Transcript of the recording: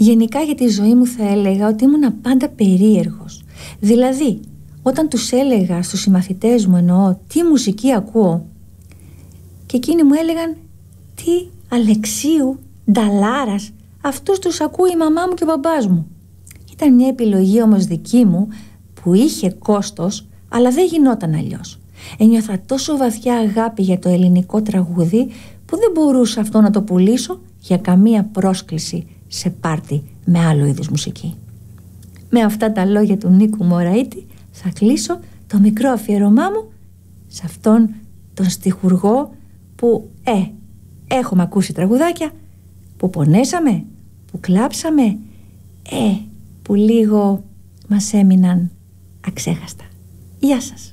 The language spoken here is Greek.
Γενικά για τη ζωή μου θα έλεγα ότι ήμουν πάντα περίεργος. Δηλαδή, όταν τους έλεγα στους συμμαθητές μου, εννοώ, τι μουσική ακούω, και εκείνοι μου έλεγαν, τι Αλεξίου, Νταλάρας, αυτούς τους ακούει η μαμά μου και ο μπαμπάς μου. Ήταν μια επιλογή όμως δική μου που είχε κόστος, αλλά δεν γινόταν αλλιώς. Ένιωθα τόσο βαθιά αγάπη για το ελληνικό τραγούδι που δεν μπορούσα αυτό να το πουλήσω για καμία πρόσκληση σε πάρτι με άλλο είδους μουσική. Με αυτά τα λόγια του Νίκου Μωραΐτη θα κλείσω το μικρό αφιερωμά μου σε αυτόν τον στιχουργό που έχουμε ακούσει τραγουδάκια που πονέσαμε, που κλάψαμε, που λίγο μας έμειναν αξέχαστα. Γεια σας.